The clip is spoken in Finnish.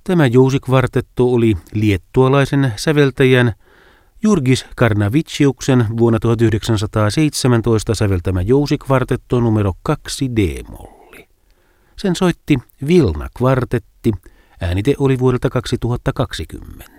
Tämä jousikvartetto oli liettualaisen säveltäjän Jurgis Karnaviciuksen vuonna 1917 säveltämä jousikvartetto numero 2 D-molli. Sen soitti Vilna Kvartetti. Äänite oli vuodelta 2020.